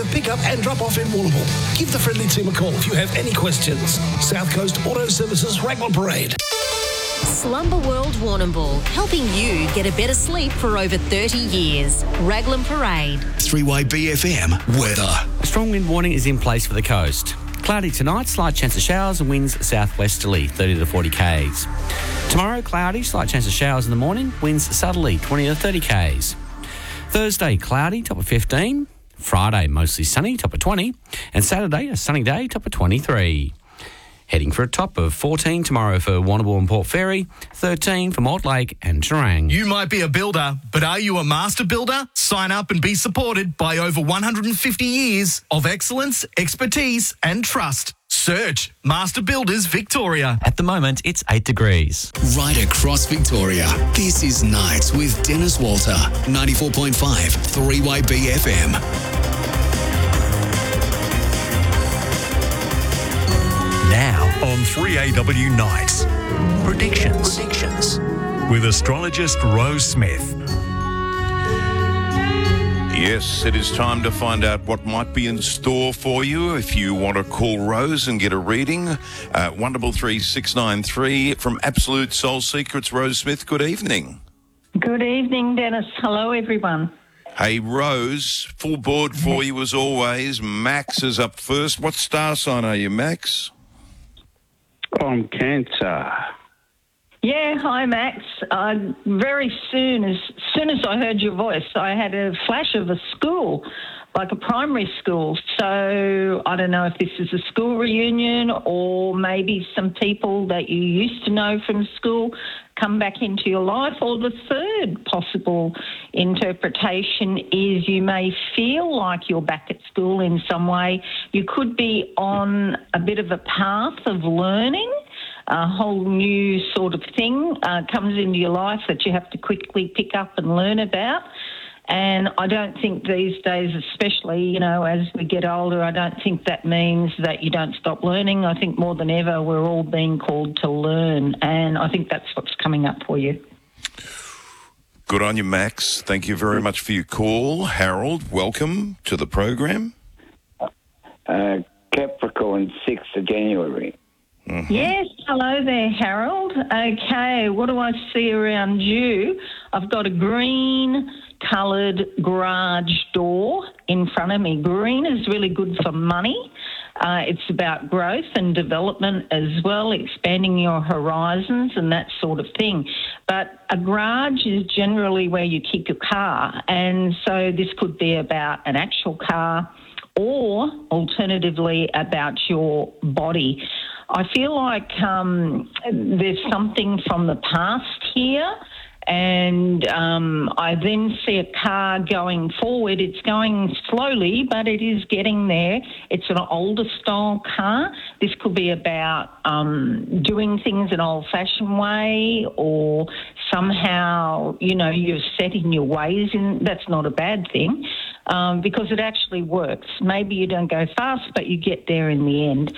with pickup and drop-off in Warrnambool. Give the friendly team a call if you have any questions. South Coast Auto Services, Raglan Parade. Slumber World Warrnambool, helping you get a better sleep for over 30 years. Raglan Parade. 3YBFM weather. A strong wind warning is in place for the coast. Cloudy tonight, slight chance of showers and winds southwesterly, 30 to 40 k's. Tomorrow, cloudy, slight chance of showers in the morning, winds southerly, 20 to 30 k's. Thursday, cloudy, top of 15. Friday, mostly sunny, top of 20. And Saturday, a sunny day, top of 23. Heading for a top of 14 tomorrow for Warrnambool and Port Fairy, 13 for Mortlake and Terang. You might be a builder, but are you a master builder? Sign up and be supported by over 150 years of excellence, expertise and trust. Search Master Builders Victoria. At the moment, it's 8 degrees. Right across Victoria, this is Nights with Dennis Walter, 94.5 3YBFM. Now on 3AW Nights. Predictions. With astrologist Rose Smith. Yes, it is time to find out what might be in store for you. If you want to call Rose and get a reading, 133693 from Absolute Soul Secrets. Rose Smith, good evening. Good evening, Dennis. Hello, everyone. Hey, Rose, full board for you as always. Max is up first. What star sign are you, Max? I'm Cancer. Yeah, hi, Max. Very soon as I heard your voice, I had a flash of a school, like a primary school. So I don't know if this is a school reunion or maybe some people that you used to know from school come back into your life. Or the third possible interpretation is you may feel like you're back at school in some way. You could be on a bit of a path of learning. A whole new sort of thing comes into your life that you have to quickly pick up and learn about. And I don't think these days, especially, you know, as we get older, I don't think that means that you don't stop learning. I think more than ever we're all being called to learn, and I think that's what's coming up for you. Good on you, Max. Thank you very much for your call. Harold, welcome to the program. Capricorn, 6th of January. Mm-hmm. Yes, hello there, Harold. Okay, what do I see around you? I've got a green-coloured garage door in front of me. Green is really good for money. It's about growth and development as well, expanding your horizons and that sort of thing. But a garage is generally where you keep your car, and so this could be about an actual car or alternatively about your body. I feel like there's something from the past here, and I then see a car going forward. It's going slowly, but it is getting there. It's an older style car. This could be about doing things an old-fashioned way, or somehow, you know, you're set in your ways, and that's not a bad thing. Because it actually works. Maybe you don't go fast, but you get there in the end.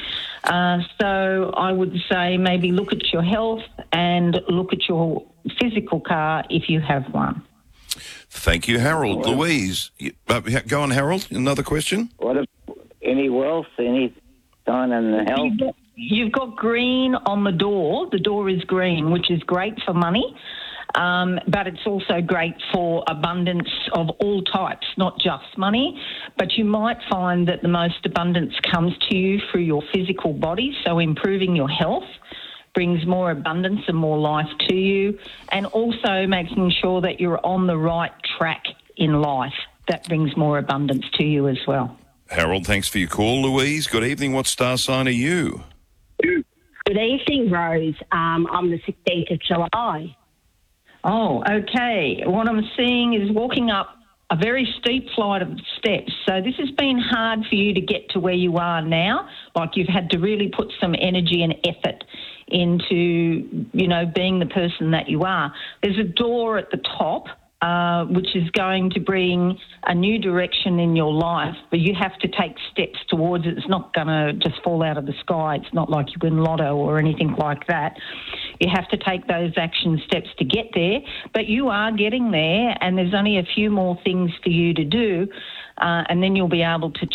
So I would say maybe look at your health and look at your physical car if you have one. Thank you, Harold. Louise, go on, Harold. Another question? What if any wealth, any sign in the health? You've got green on the door. The door is green, which is great for money. But it's also great for abundance of all types, not just money. But you might find that the most abundance comes to you through your physical body, so improving your health brings more abundance and more life to you, and also making sure that you're on the right track in life. That brings more abundance to you as well. Harold, thanks for your call. Louise, good evening. What star sign are you? Good evening, Rose. I'm the 16th of July. Oh, okay. What I'm seeing is walking up a very steep flight of steps. So this has been hard for you to get to where you are now. Like you've had to really put some energy and effort into, you know, being the person that you are. There's a door at the top, which is going to bring a new direction in your life, but you have to take steps towards it. It's not going to just fall out of the sky. It's not like you win lotto or anything like that. You have to take those action steps to get there, but you are getting there, and there's only a few more things for you to do, and then you'll be able to